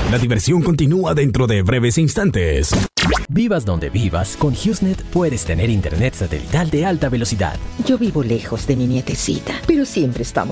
La diversión continúa dentro de breves instantes. Vivas donde vivas, con HughesNet puedes tener internet satelital de alta velocidad. Yo vivo lejos de mi nietecita, pero siempre estamos